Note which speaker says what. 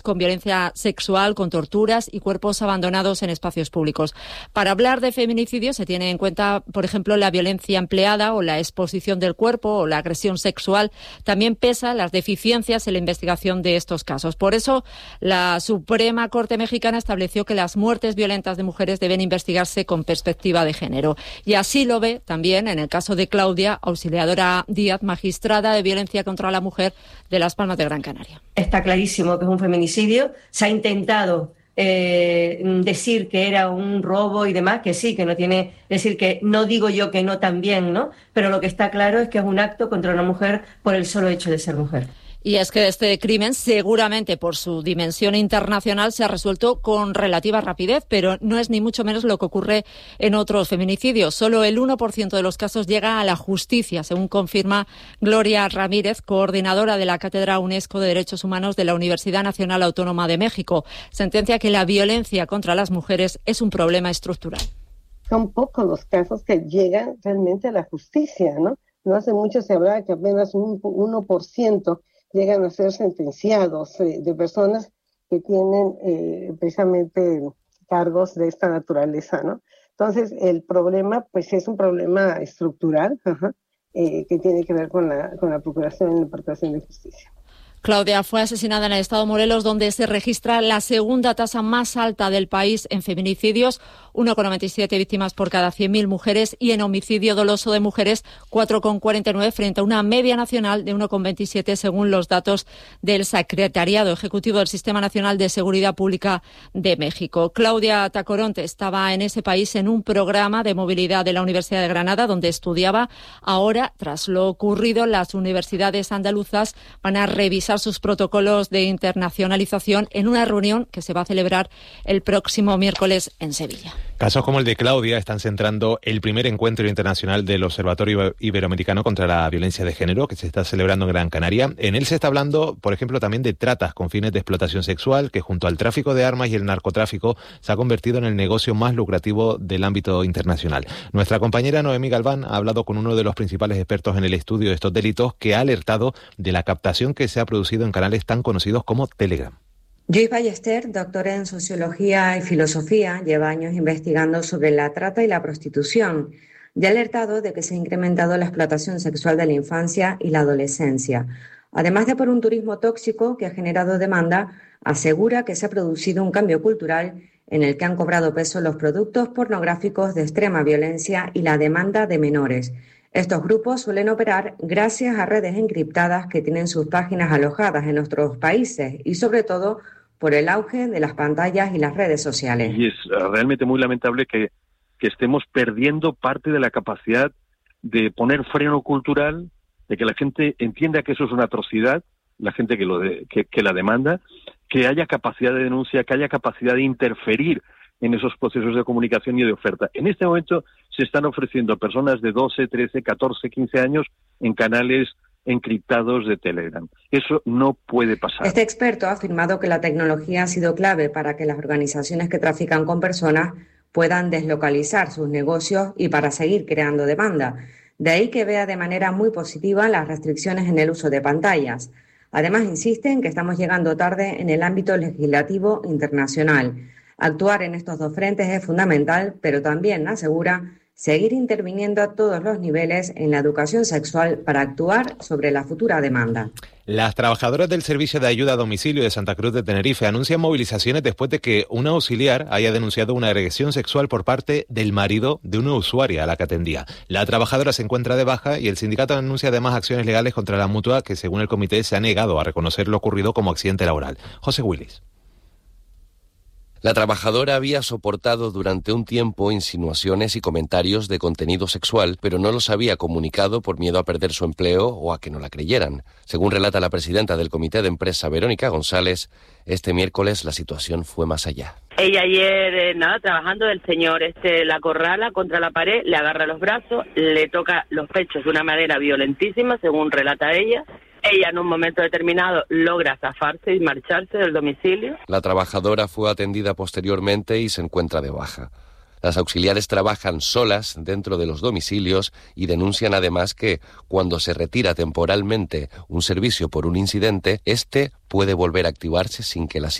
Speaker 1: con violencia sexual, con torturas y cuerpos abandonados en espacios públicos. Para hablar de feminicidio se tiene en cuenta, por ejemplo, la violencia empleada o la exposición del cuerpo o la agresión sexual. También pesa las deficiencias en la investigación de estos casos. Por eso, la Suprema Corte Mexicana estableció que las muertes violentas de mujeres deben investigarse con perspectiva de género. Y así lo ve también en el caso de Claudia Auxiliadora Díaz, magistrada de violencia contra la mujer de Las Palmas de Gran Canaria.
Speaker 2: Está clarísimo que es un feminicidio. Se ha intentado decir que era un robo y demás, que sí, que no tiene, es decir, que no digo yo que no también, ¿no? Pero lo que está claro es que es un acto contra una mujer por el solo hecho de ser mujer.
Speaker 1: Y es que este crimen, seguramente por su dimensión internacional, se ha resuelto con relativa rapidez, pero no es ni mucho menos lo que ocurre en otros feminicidios. Solo el 1% de los casos llega a la justicia, según confirma Gloria Ramírez, coordinadora de la Cátedra UNESCO de Derechos Humanos de la Universidad Nacional Autónoma de México. Sentencia que la violencia contra las mujeres es un problema estructural.
Speaker 3: Son pocos los casos que llegan realmente a la justicia, ¿no? No hace mucho se hablaba que apenas un 1% llegan a ser sentenciados de personas que tienen precisamente cargos de esta naturaleza, ¿no? Entonces, el problema, pues, es un problema estructural, que tiene que ver con la procuración y la procuración de justicia.
Speaker 1: Claudia fue asesinada en el estado de Morelos, donde se registra la segunda tasa más alta del país en feminicidios, 1,97 víctimas por cada 100.000 mujeres, y en homicidio doloso de mujeres, 4,49 frente a una media nacional de 1,27 según los datos del Secretariado Ejecutivo del Sistema Nacional de Seguridad Pública de México. Claudia Tacoronte estaba en ese país en un programa de movilidad de la Universidad de Granada, donde estudiaba. Ahora, tras lo ocurrido, las universidades andaluzas van a revisar sus protocolos de internacionalización en una reunión que se va a celebrar el próximo miércoles en Sevilla.
Speaker 4: Casos como el de Claudia están centrando el primer encuentro internacional del Observatorio Iberoamericano contra la Violencia de Género, que se está celebrando en Gran Canaria. En él se está hablando, por ejemplo, también de tratas con fines de explotación sexual, que junto al tráfico de armas y el narcotráfico se ha convertido en el negocio más lucrativo del ámbito internacional. Nuestra compañera Noemí Galván ha hablado con uno de los principales expertos en el estudio de estos delitos, que ha alertado de la captación que se ha producido en canales tan conocidos como Telegram.
Speaker 5: Joyce Ballester, doctora en Sociología y Filosofía, lleva años investigando sobre la trata y la prostitución y ha alertado de que se ha incrementado la explotación sexual de la infancia y la adolescencia. Además de por un turismo tóxico que ha generado demanda, asegura que se ha producido un cambio cultural en el que han cobrado peso los productos pornográficos de extrema violencia y la demanda de menores. Estos grupos suelen operar gracias a redes encriptadas que tienen sus páginas alojadas en nuestros países y sobre todo por el auge de las pantallas y las redes sociales.
Speaker 6: Y es realmente muy lamentable que estemos perdiendo parte de la capacidad de poner freno cultural, de que la gente entienda que eso es una atrocidad, la gente que la demanda, que haya capacidad de denuncia, que haya capacidad de interferir en esos procesos de comunicación y de oferta. En este momento se están ofreciendo personas de 12, 13, 14, 15 años en canales encriptados de Telegram. Eso no puede pasar.
Speaker 5: Este experto ha afirmado que la tecnología ha sido clave para que las organizaciones que trafican con personas puedan deslocalizar sus negocios y para seguir creando demanda. De ahí que vea de manera muy positiva las restricciones en el uso de pantallas. Además, insiste en que estamos llegando tarde en el ámbito legislativo internacional. Actuar en estos dos frentes es fundamental, pero también, asegura, seguir interviniendo a todos los niveles en la educación sexual para actuar sobre la futura demanda.
Speaker 4: Las trabajadoras del Servicio de Ayuda a Domicilio de Santa Cruz de Tenerife anuncian movilizaciones después de que una auxiliar haya denunciado una agresión sexual por parte del marido de una usuaria a la que atendía. La trabajadora se encuentra de baja y el sindicato anuncia además acciones legales contra la mutua, que según el comité se ha negado a reconocer lo ocurrido como accidente laboral. José Willis.
Speaker 7: La trabajadora había soportado durante un tiempo insinuaciones y comentarios de contenido sexual, pero no los había comunicado por miedo a perder su empleo o a que no la creyeran. Según relata la presidenta del comité de empresa, Verónica González, este miércoles la situación fue más allá.
Speaker 8: Ella ayer, trabajando, el señor la acorrala contra la pared, le agarra los brazos, le toca los pechos de una manera violentísima, según relata ella. Ella en un momento determinado logra zafarse y marcharse del domicilio.
Speaker 7: La trabajadora fue atendida posteriormente y se encuentra de baja. Las auxiliares trabajan solas dentro de los domicilios y denuncian además que cuando se retira temporalmente un servicio por un incidente, este puede volver a activarse sin que la